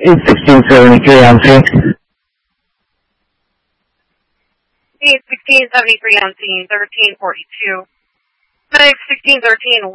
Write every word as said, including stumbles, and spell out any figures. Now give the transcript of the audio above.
eight sixteen seventy-three on scene. eight sixteen seventy-three on scene, thirteen forty-two. six sixteen thirteen